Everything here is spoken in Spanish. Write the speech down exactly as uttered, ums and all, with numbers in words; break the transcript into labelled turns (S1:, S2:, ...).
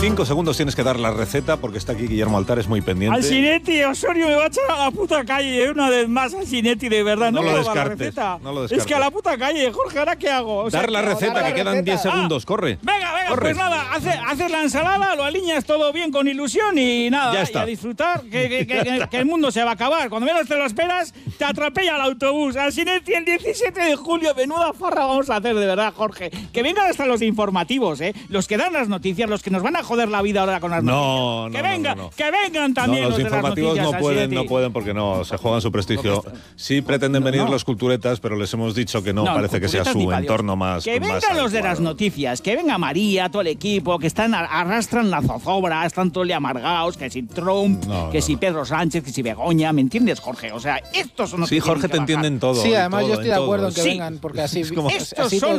S1: Cinco segundos tienes que dar la receta porque está aquí Guillermo Altares muy pendiente.
S2: Alcinetti, Osorio me va a echar a la puta calle una vez más, Alcinetti, de verdad.
S1: No,
S2: No,
S1: lo
S2: puedo dar la
S1: descartes,
S2: receta.
S1: no lo descartes.
S2: Es que a la puta calle, Jorge, ¿ahora qué hago? O sea,
S1: Dar la
S2: ¿qué hago?
S1: receta,
S2: Dar la
S1: que quedan
S2: receta.
S1: diez segundos,
S2: Ah,
S1: corre.
S2: Venga, venga,
S1: Corre.
S2: pues nada, hace- haces la ensalada, lo alineas todo bien con ilusión y nada,
S1: Ya
S2: y
S1: está.
S2: a disfrutar, que, que- que- que- que el mundo se va a acabar. Cuando menos te lo esperas, te atropella el autobús. Alcinetti, el diecisiete de julio, menuda farra vamos a hacer, de verdad, Jorge. Que vengan hasta los informativos, ¿eh? Los que dan las noticias, los que nos van a joder la vida ahora con las
S1: No,
S2: noticias.
S1: no,
S2: que vengan,
S1: no, no.
S2: que vengan
S1: No,
S2: también
S1: los
S2: los de las
S1: informativos
S2: noticias,
S1: no pueden,
S2: Alcinetti.
S1: no pueden porque no, se juegan su prestigio. Sí pretenden venir
S2: no.
S1: los culturetas, pero les hemos dicho que no,
S2: No,
S1: parece que sea
S2: culturetas ni
S1: su
S2: pa' Dios.
S1: entorno más
S2: Que
S1: más
S2: vengan los de
S1: adecuado.
S2: las noticias, que venga María, todo el equipo, que están arrastran la zozobra, están todos amargados, que si Trump,
S1: No,
S2: que
S1: no,
S2: si
S1: no.
S2: Pedro Sánchez, que si Begoña, ¿me entiendes, Jorge? O sea, estos son los
S1: Sí,
S2: que
S1: Jorge, te
S2: tienen que bajar.
S1: entienden todo.
S3: Sí,
S1: en
S3: además
S1: todo,
S3: yo estoy
S1: en
S3: de
S1: todo.
S3: acuerdo en que
S2: Sí.
S3: vengan, porque así,
S1: Es como-
S3: así
S2: Estos
S3: todo
S2: son
S3: el